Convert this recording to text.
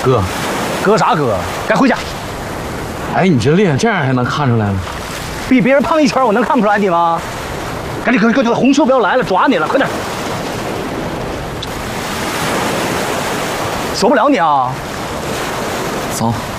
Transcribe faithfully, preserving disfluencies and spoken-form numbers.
哥， 哥啥哥？该回家。 哎，你这脸这样还能看出来吗？ 比别人胖一圈，我能看不出来你吗？赶紧，快快快！红袖标来了，抓你了，快点！受不了你啊！ 走。